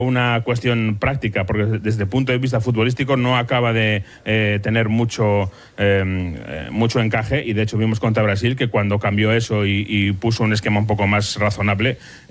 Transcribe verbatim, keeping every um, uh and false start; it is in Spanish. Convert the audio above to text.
una cuestión práctica, porque desde el punto de vista futbolístico no acaba de eh, tener mucho, eh, mucho encaje, y de hecho vimos contra Brasil que cuando cambió eso y, y puso un esquema un poco más razonable,